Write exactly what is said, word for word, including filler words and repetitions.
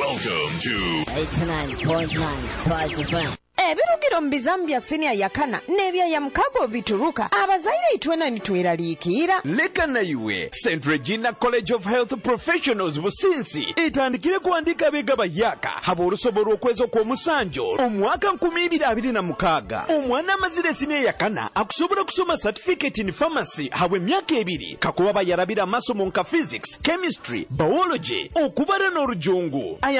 Welcome to eighty-nine point nine Spice F M. Ebirugiro mbizambya senior yakana nebya ya mkago bituruka abazaire itwena nitweraliikira leka na iwe Saint Regina College of Health Professionals Businsi itandikire kuandika bega bayaka haba olusobolo okwezo kwa musanjo omwaka nkumi ibiri abiri na mukaga omwana amazire senior yakana akusobola kusoma certificate in pharmacy habwe myaka ebiri kakuba bayarabira masomo nka physics, chemistry, biology okubara n'orujungu.